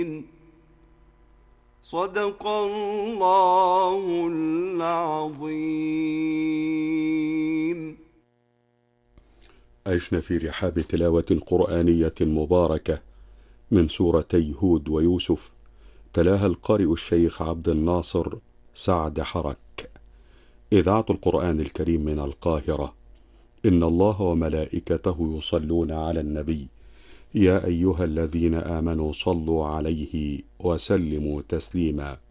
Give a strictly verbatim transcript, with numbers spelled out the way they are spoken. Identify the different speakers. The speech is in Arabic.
Speaker 1: صدق الله العظيم.
Speaker 2: عشنا في رحاب تلاوة قرآنية مباركة من سورتي هود ويوسف، تلاها القارئ الشيخ عبد الناصر سعد حرك، إذاعة القرآن الكريم من القاهرة. إن الله وملائكته يصلون على النبي، يا أيها الذين آمنوا صلوا عليه وسلموا تسليما.